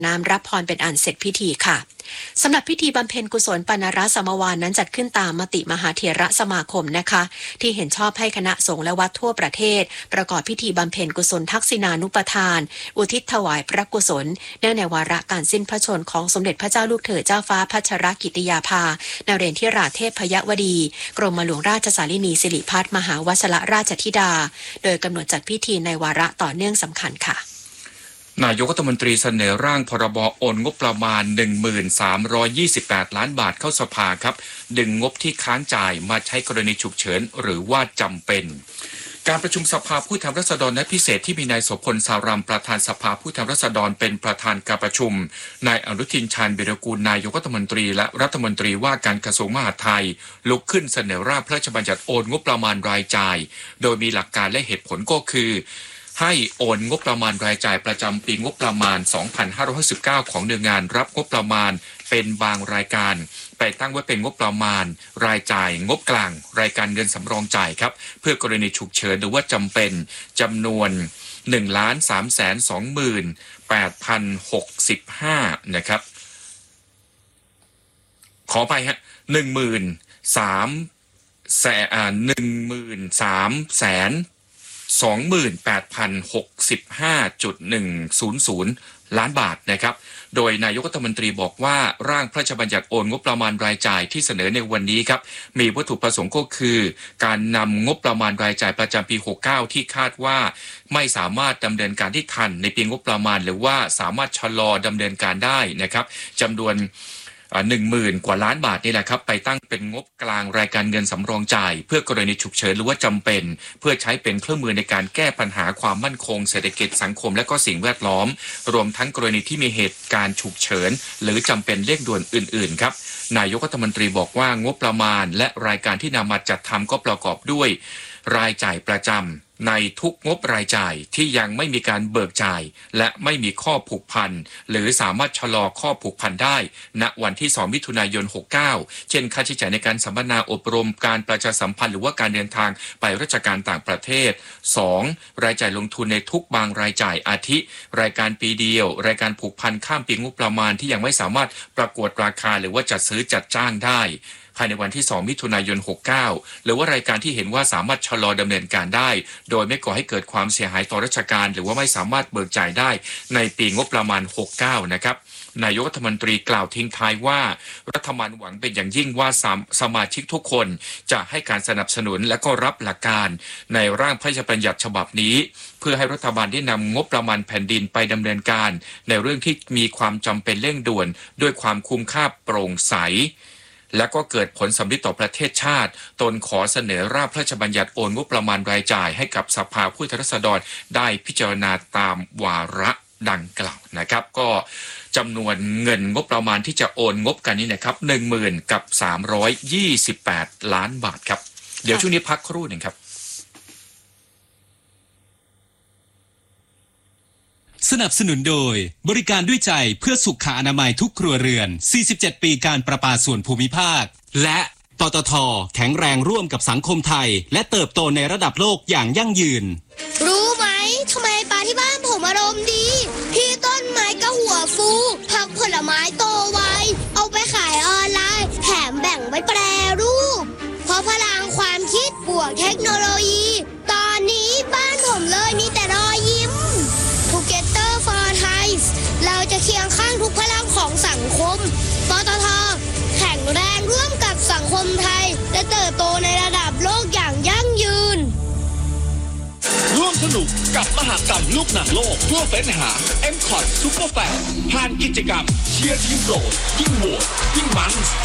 น้ำรับพรเป็นอันเสร็จพิธีค่ะสำหรับพิธีบำเพ็ญกุศลปานรสมวานนั้นจัดขึ้นตามมติมหาเถรสมาคมนะคะที่เห็นชอบให้คณะสงฆ์และวัดทั่วประเทศประกอบพิธีบำเพ็ญกุศลทักษิณานุปทานอุทิศถวายพระกุศลเนื่องในวาระการสิ้นพระชนม์ของสมเด็จพระเจ้าลูกเธอเจ้าฟ้าพัชรกิติยาภานเรศธิราชเทพยวดีกรมหลวงราชสารินีสิริพัฒน์มหาวชรราชธิดาโดยกำหนดจัดพิธีในวาระต่อเนื่องสำคัญค่ะนายกรัฐมนตรีเสนอร่างพรบโอนงบประมาณ 1328 ล้านบาทเข้าสภาครับดึงงบที่ค้างจ่ายมาใช้กรณีฉุกเฉินหรือว่าจำเป็นการประชุมสภาผู้แทนราษฎรนัดพิเศษที่มีนายโสพลสารัมประธานสภาผู้แทนราษฎรเป็นประธานการประชุมนายอนุทินชาญวิรากูลนายกรัฐมนตรีและรัฐมนตรีว่าการกระทรวงมหาดไทยลุกขึ้นเสนอร่างพระราชบัญญัติโอนงบประมาณรายจ่ายโดยมีหลักการและเหตุผลก็คือให้โอนงบประมาณรายจ่ายประจำปีงบประมาณ 2569 ของหน่วยงานรับงบประมาณเป็นบางรายการไปตั้งไว้เป็นงบประมาณรายจ่ายงบกลางรายการเงินสำรองจ่ายครับเพื่อกรณีฉุกเฉินหรือว่าจำเป็นจำนวน 1,328,065 นะครับขอไปฮะ 18,065.100 ล้านบาทนะครับโดยนายกรัฐมนตรีบอกว่าร่างพระราชบัญญัติโอนงบประมาณรายจ่ายที่เสนอในวันนี้ครับมีวัตถุประสงค์ก็คือการนำงบประมาณรายจ่ายประจำปี 69 ที่คาดว่าไม่สามารถดำเนินการที่ทันในปีงบประมาณหรือว่าสามารถชะลอดำเนินการได้นะครับจำนวน10,000 กว่าล้านบาทนี่แหละครับไปตั้งเป็นงบกลางรายการเงินสำรองจ่ายเพื่อกรณีฉุกเฉินหรือว่าจำเป็นเพื่อใช้เป็นเครื่องมือในการแก้ปัญหาความมั่นคงเศรษฐกิจสังคมและก็สิ่งแวดล้อมรวมทั้งกรณีที่มีเหตุการณ์ฉุกเฉินหรือจำเป็นเร่งด่วนอื่นๆครับนายกรัฐมนตรีบอกว่างบประมาณและรายการที่นำมาจัดทำก็ประกอบด้วยรายจ่ายประจำในทุกงบรายจ่ายที่ยังไม่มีการเบิกจ่ายและไม่มีข้อผูกพันหรือสามารถชะลอข้อผูกพันได้ณวันที่ 2 มิถุนายน 69 เช่นค่าใช้จ่ายในการสัมมนาอบรมการประชาสัมพันธ์หรือว่าการเดินทางไปราชการต่างประเทศ 2. รายจ่ายลงทุนในทุกบางรายจ่ายอาทิรายการปีเดียวรายการผูกพันข้ามปีงบประมาณที่ยังไม่สามารถประกวดราคาหรือว่าจัดซื้อจัดจ้างได้ภายในวันที่ 2 มิถุนายน 69 หรือว่ารายการที่เห็นว่าสามารถชะลอดำเนินการได้โดยไม่ก่อให้เกิดความเสียหายต่อราชการหรือว่าไม่สามารถเบิกจ่ายได้ในปีงบประมาณ 69 นะครับนายกรัฐมนตรีกล่าวทิ้งท้ายว่ารัฐบาลหวังเป็นอย่างยิ่งว่าสมาชิกทุกคนจะให้การสนับสนุนและก็รับหลักการในร่างพระราชบัญญัติฉบับนี้เพื่อให้รัฐบาลได้นำงบประมาณแผ่นดินไปดำเนินการในเรื่องที่มีความจำเป็นเร่งด่วนด้วยความคุ้มค่าโปร่งใสและก็เกิดผลสำลิดต่อประเทศชาติตนขอเสนอร่างพระราชบัญญัติโอนงบประมาณรายจ่ายให้กับสภาผู้แทนราษฎรได้พิจารณาตามวาระดังกล่าวนะครับก็จำนวนเงินงบประมาณที่จะโอนงบกันนี้นะครับ 10,328 ล้านบาทครับเดี๋ยวช่วงนี้พักครู่หนึ่งครับสนับสนุนโดยบริการด้วยใจเพื่อสุขอนามัยทุกครัวเรือน47 ปีการประปาส่วนภูมิภาคและปตท.แข็งแรงร่วมกับสังคมไทยและเติบโตในระดับโลกอย่างยั่งยืนรู้ไหมทำไมปลาที่บ้านผมอารมณ์ดีที่ต้นไม้ก็หัวฟูผักผลไม้โตไวเอาไปขายออนไลน์แถมแบ่งไว้แปรรูปเพราะพลังความคิดบวกเทคโนโลยีตอนนี้บ้านผมเลยมีแต่รอยยิ้มTogether for Thai เราจะเคียงข้างทุกพลังของสังคมปตท.แข็งแรงร่วมกับสังคมไทยและเติบโตในระดับโลกอย่างยั่งยืนร่วมสนุกกับมหกรรมลูกหนังโลกทั่วเฟ้นหา M.Cot ซุปเปอร์แฟนผ่านกิจกรรมเชียร์ทีมโปรดยิ่งโหวตยิ่งมัน